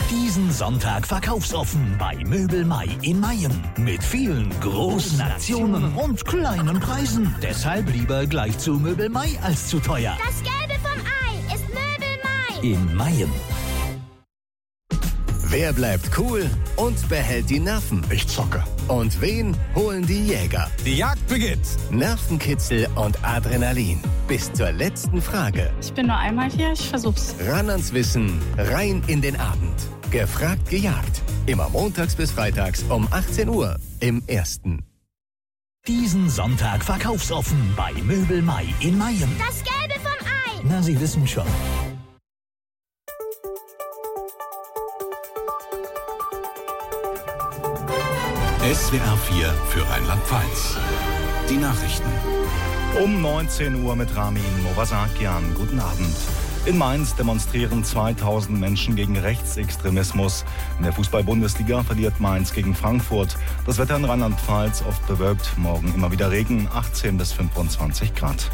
Diesen Sonntag verkaufsoffen bei Möbel Mai in Mayen. Mit vielen großen Aktionen und kleinen Preisen. Deshalb lieber gleich zu Möbel Mai als zu teuer. Das Gelbe vom Ei ist Möbel Mai. In Mayen. Wer bleibt cool und behält die Nerven? Ich zocke. Und wen holen die Jäger? Die Jagd beginnt. Nervenkitzel und Adrenalin. Bis zur letzten Frage. Ich bin nur einmal hier, ich versuch's. Ran ans Wissen, rein in den Abend. Gefragt, gejagt. Immer montags bis freitags um 18 Uhr im Ersten. Diesen Sonntag verkaufsoffen bei Möbel Mai in Mayen. Das Gelbe vom Ei. Na, Sie wissen schon. SWR 4 für Rheinland-Pfalz. Die Nachrichten. Um 19 Uhr mit Ramin Movasakian. Guten Abend. In Mainz demonstrieren 2000 Menschen gegen Rechtsextremismus. In der Fußball-Bundesliga verliert Mainz gegen Frankfurt. Das Wetter in Rheinland-Pfalz oft bewölkt. Morgen immer wieder Regen, 18 bis 25 Grad.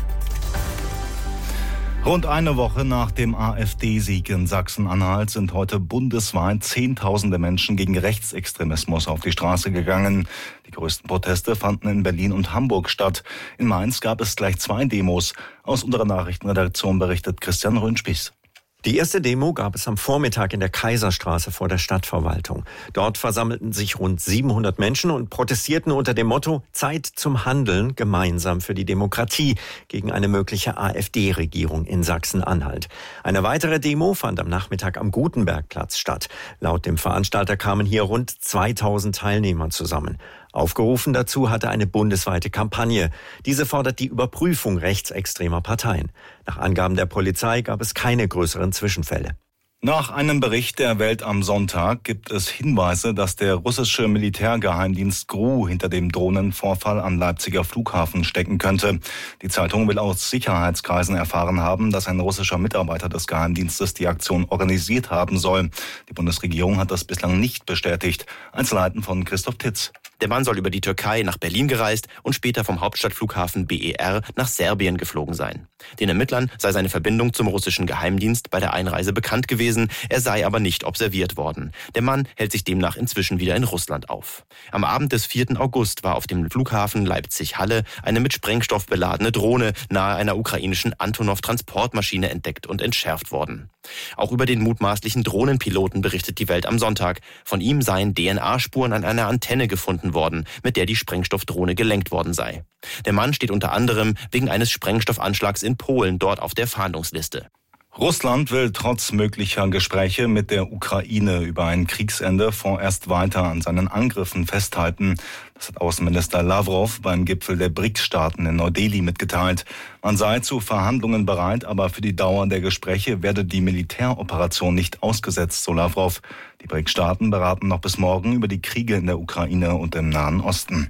Rund eine Woche nach dem AfD-Sieg in Sachsen-Anhalt sind heute bundesweit Zehntausende Menschen gegen Rechtsextremismus auf die Straße gegangen. Die größten Proteste fanden in Berlin und Hamburg statt. In Mainz gab es gleich 2 Demos. Aus unserer Nachrichtenredaktion berichtet Christian Röhnspieß. Die erste Demo gab es am Vormittag in der Kaiserstraße vor der Stadtverwaltung. Dort versammelten sich rund 700 Menschen und protestierten unter dem Motto Zeit zum Handeln, gemeinsam für die Demokratie gegen eine mögliche AfD-Regierung in Sachsen-Anhalt. Eine weitere Demo fand am Nachmittag am Gutenbergplatz statt. Laut dem Veranstalter kamen hier rund 2000 Teilnehmer zusammen. Aufgerufen dazu hatte eine bundesweite Kampagne. Diese fordert die Überprüfung rechtsextremer Parteien. Nach Angaben der Polizei gab es keine größeren Zwischenfälle. Nach einem Bericht der Welt am Sonntag gibt es Hinweise, dass der russische Militärgeheimdienst GRU hinter dem Drohnenvorfall am Leipziger Flughafen stecken könnte. Die Zeitung will aus Sicherheitskreisen erfahren haben, dass ein russischer Mitarbeiter des Geheimdienstes die Aktion organisiert haben soll. Die Bundesregierung hat das bislang nicht bestätigt. Einzelheiten von Christoph Titz. Der Mann soll über die Türkei nach Berlin gereist und später vom Hauptstadtflughafen BER nach Serbien geflogen sein. Den Ermittlern sei seine Verbindung zum russischen Geheimdienst bei der Einreise bekannt gewesen, er sei aber nicht observiert worden. Der Mann hält sich demnach inzwischen wieder in Russland auf. Am Abend des 4. August war auf dem Flughafen Leipzig-Halle eine mit Sprengstoff beladene Drohne nahe einer ukrainischen Antonov-Transportmaschine entdeckt und entschärft worden. Auch über den mutmaßlichen Drohnenpiloten berichtet die Welt am Sonntag. Von ihm seien DNA-Spuren an einer Antenne gefunden worden, mit der die Sprengstoffdrohne gelenkt worden sei. Der Mann steht unter anderem wegen eines Sprengstoffanschlags in Polen dort auf der Fahndungsliste. Russland will trotz möglicher Gespräche mit der Ukraine über ein Kriegsende vorerst weiter an seinen Angriffen festhalten. Das hat Außenminister Lavrov beim Gipfel der BRICS-Staaten in Neu-Delhi mitgeteilt. Man sei zu Verhandlungen bereit, aber für die Dauer der Gespräche werde die Militäroperation nicht ausgesetzt, so Lavrov. Die BRICS-Staaten beraten noch bis morgen über die Kriege in der Ukraine und im Nahen Osten.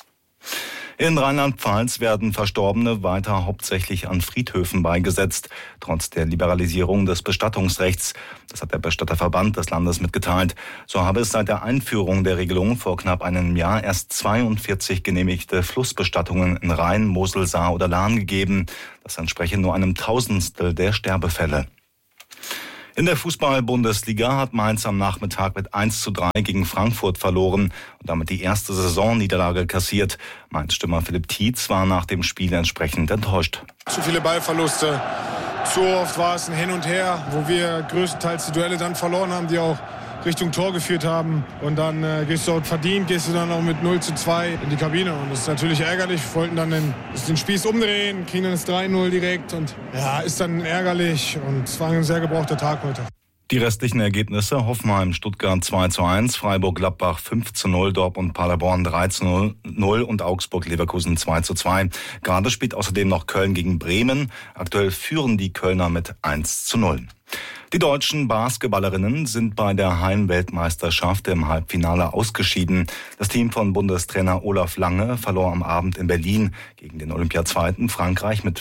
In Rheinland-Pfalz werden Verstorbene weiter hauptsächlich an Friedhöfen beigesetzt, trotz der Liberalisierung des Bestattungsrechts. Das hat der Bestatterverband des Landes mitgeteilt. So habe es seit der Einführung der Regelung vor knapp einem Jahr erst 42 genehmigte Flussbestattungen in Rhein, Mosel, Saar oder Lahn gegeben. Das entspreche nur einem Tausendstel der Sterbefälle. In der Fußball-Bundesliga hat Mainz am Nachmittag mit 1:3 gegen Frankfurt verloren und damit die erste Saisonniederlage kassiert. Mainz-Stürmer Philipp Tietz war nach dem Spiel entsprechend enttäuscht. Zu viele Ballverluste, zu oft war es ein Hin und Her, wo wir größtenteils die Duelle dann verloren haben, die auch Richtung Tor geführt haben. Und dann gehst du dann auch mit 0:2 in die Kabine. Und das ist natürlich ärgerlich. Wir wollten dann den Spieß umdrehen, kriegen dann das 3:0 direkt. Und ja, ist dann ärgerlich. Und es war ein sehr gebrauchter Tag heute. Die restlichen Ergebnisse: Hoffenheim, Stuttgart 2:1, Freiburg-Gladbach 5:0, Dortmund-Paderborn 3:0 und Augsburg-Leverkusen 2:2. Gerade spielt außerdem noch Köln gegen Bremen. Aktuell führen die Kölner mit 1:0. Die deutschen Basketballerinnen sind bei der Heimweltmeisterschaft im Halbfinale ausgeschieden. Das Team von Bundestrainer Olaf Lange verlor am Abend in Berlin gegen den Olympiazweiten Frankreich mit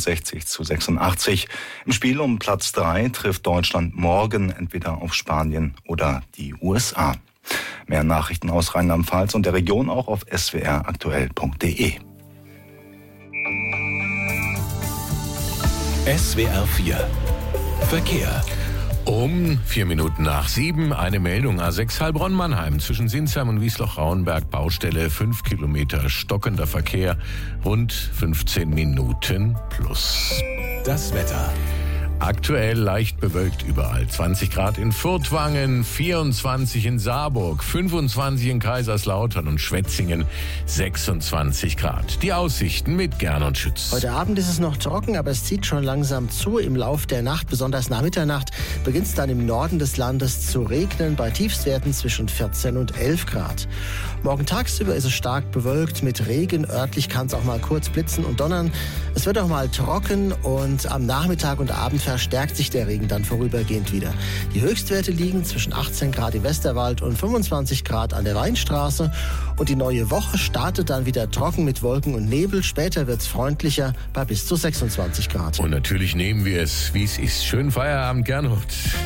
64:86. Im Spiel um Platz 3 trifft Deutschland morgen entweder auf Spanien oder die USA. Mehr Nachrichten aus Rheinland-Pfalz und der Region auch auf swraktuell.de. SWR 4 Verkehr. Um 7:04 eine Meldung. A6 Heilbronn-Mannheim zwischen Sinsheim und Wiesloch-Rauenberg. Baustelle, 5 Kilometer stockender Verkehr, rund 15 Minuten plus. Das Wetter. Aktuell leicht bewölkt überall. 20 Grad in Furtwangen, 24 in Saarburg, 25 in Kaiserslautern und Schwetzingen, 26 Grad. Die Aussichten mit Gernot Schütz. Heute Abend ist es noch trocken, aber es zieht schon langsam zu. Im Lauf der Nacht, besonders nach Mitternacht, beginnt es dann im Norden des Landes zu regnen, bei Tiefstwerten zwischen 14 und 11 Grad. Morgen tagsüber ist es stark bewölkt mit Regen. Örtlich kann es auch mal kurz blitzen und donnern. Es wird auch mal trocken und am Nachmittag und Abend verstärkt sich der Regen dann vorübergehend wieder. Die Höchstwerte liegen zwischen 18 Grad im Westerwald und 25 Grad an der Weinstraße. Und die neue Woche startet dann wieder trocken mit Wolken und Nebel. Später wird es freundlicher bei bis zu 26 Grad. Und natürlich nehmen wir es, wie es ist. Schönen Feierabend, Gernot.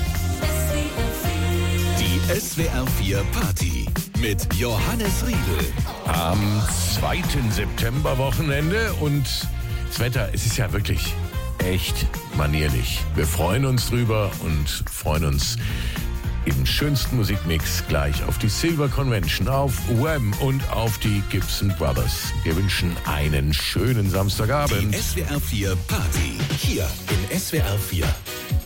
Die SWR 4 Party mit Johannes Riedel. Am 2. September-Wochenende und das Wetter, es ist ja wirklich echt manierlich. Wir freuen uns drüber und freuen uns im schönsten Musikmix gleich auf die Silver Convention, auf Wham und auf die Gibson Brothers. Wir wünschen einen schönen Samstagabend. Die SWR 4 Party hier in SWR 4.